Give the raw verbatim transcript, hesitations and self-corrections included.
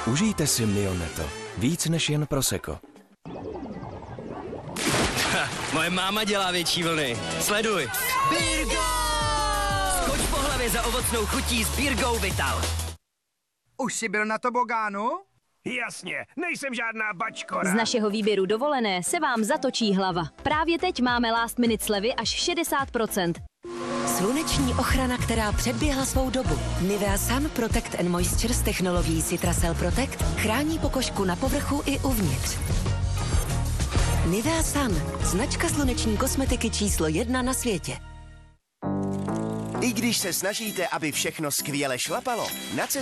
Užijte si Mioneto. Víc než jen prosecco. Ha, moje máma dělá větší vlny. Sleduj. Birgo! Skoč po hlavě za ovocnou chutí s Birgou Vital. Už jsi byl na tobogánu? Jasně, nejsem žádná bačkora. Z našeho výběru dovolené se vám zatočí hlava. Právě teď máme last minute slevy až šedesát procent. Sluneční ochrana, která předběhla svou dobu. Nivea Sun Protect and Moisture s technologií Citracel Protect chrání pokožku na povrchu i uvnitř. Nivea Sun, značka sluneční kosmetiky číslo jedna na světě. I když se snažíte, aby všechno skvěle šlapalo, na cestě